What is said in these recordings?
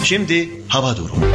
Şimdi hava durumu.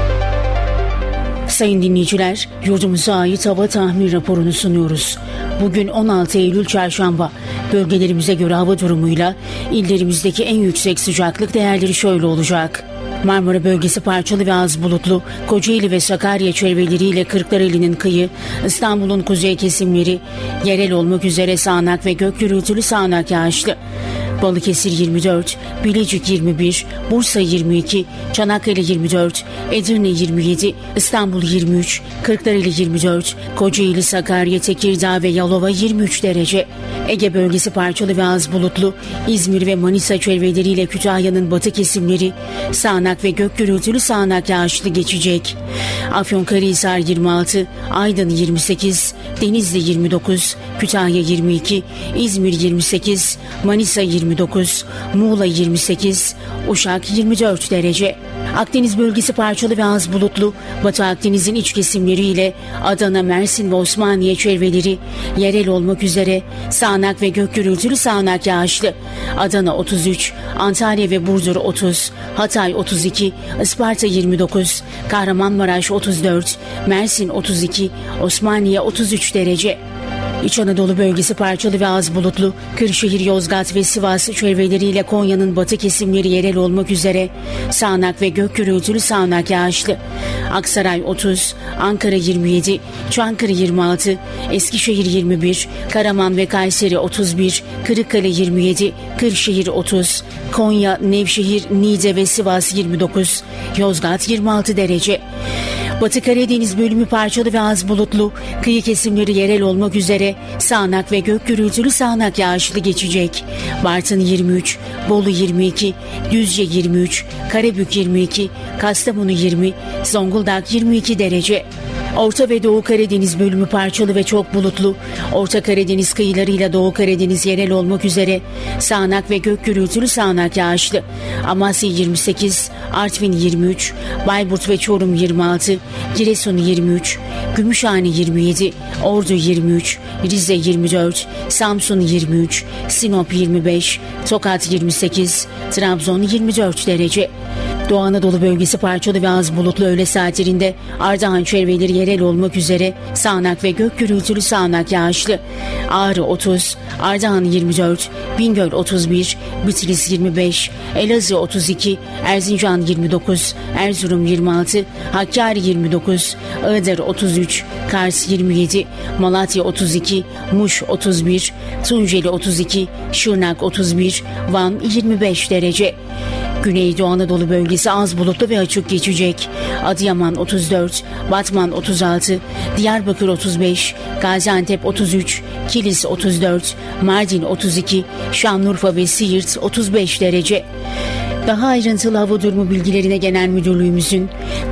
Sayın dinleyiciler, yurdumuza ait hava tahmin raporunu sunuyoruz. Bugün 16 Eylül Çarşamba. Bölgelerimize göre hava durumuyla illerimizdeki en yüksek sıcaklık değerleri şöyle olacak. Marmara bölgesi parçalı ve az bulutlu, Kocaeli ve Sakarya çevreleriyle Kırklareli'nin kıyı, İstanbul'un kuzey kesimleri, yerel olmak üzere sağanak ve gök gürültülü sağanak yağışlı. Balıkesir 24, Bilecik 21, Bursa 22, Çanakkale 24, Edirne 27, İstanbul 23, Kırklareli 24, Kocaeli, Sakarya, Tekirdağ ve Yalova 23 derece. Ege bölgesi parçalı ve az bulutlu, İzmir ve Manisa çevreleriyle Kütahya'nın batı kesimleri, sağanak ve gök gürültülü sağanak yağışlı geçecek. Afyonkarahisar 26, Aydın 28, Denizli 29, Kütahya 22, İzmir 28, Manisa 29, Muğla 28, Uşak 24 derece. Akdeniz bölgesi parçalı ve az bulutlu, Batı Akdeniz'in iç kesimleriyle Adana, Mersin ve Osmaniye çevreleri, yerel olmak üzere sağanak ve gök gürültülü sağanak yağışlı. Adana 33, Antalya ve Burdur 30, Hatay 32, Isparta 29, Kahramanmaraş 34, Mersin 32, Osmaniye 33 derece. İç Anadolu bölgesi parçalı ve az bulutlu, Kırşehir, Yozgat ve Sivas çevreleriyle Konya'nın batı kesimleri yerel olmak üzere sağanak ve gök gürültülü sağanak yağışlı. Aksaray 30, Ankara 27, Çankırı 26, Eskişehir 21, Karaman ve Kayseri 31, Kırıkkale 27, Kırşehir 30, Konya, Nevşehir, Niğde ve Sivas 29, Yozgat 26 derece. Batı Karadeniz bölümü parçalı ve az bulutlu, kıyı kesimleri yerel olmak üzere sağanak ve gök gürültülü sağanak yağışlı geçecek. Bartın 23, Bolu 22, Düzce 23, Karabük 22, Kastamonu 20, Zonguldak 22 derece. Orta ve Doğu Karadeniz bölümü parçalı ve çok bulutlu, Orta Karadeniz kıyılarıyla Doğu Karadeniz yerel olmak üzere sağanak ve gök gürültülü sağanak yağışlı. Amasya 28, Artvin 23, Bayburt ve Çorum 26, Giresun 23, Gümüşhane 27, Ordu 23, Rize 24, Samsun 23, Sinop 25, Tokat 28, Trabzon 24 derece. Doğu Anadolu bölgesi parçalı ve az bulutlu, öğle saatlerinde Ardahan çevreleri yerel olmak üzere sağanak ve gök gürültülü sağanak yağışlı. Ağrı 30, Ardahan 24, Bingöl 31, Bitlis 25, Elazığ 32, Erzincan 29, Erzurum 26, Hakkari 29, Iğdır 33, Kars 27, Malatya 32, Muş 31, Tunceli 32, Şırnak 31, Van 25 derece. Güneydoğu Anadolu bölgesi az bulutlu ve açık geçecek. Adıyaman 34, Batman 36, Diyarbakır 35, Gaziantep 33, Kilis 34, Mardin 32, Şanlıurfa ve Siirt 35 derece. Daha ayrıntılı hava durumu bilgilerine Genel Müdürlüğümüzün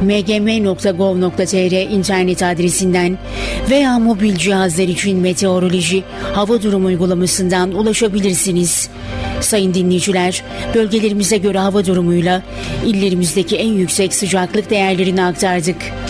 mgm.gov.tr internet adresinden veya mobil cihazlar için meteoroloji hava durumu uygulamasından ulaşabilirsiniz. Sayın dinleyiciler, bölgelerimize göre hava durumuyla illerimizdeki en yüksek sıcaklık değerlerini aktardık.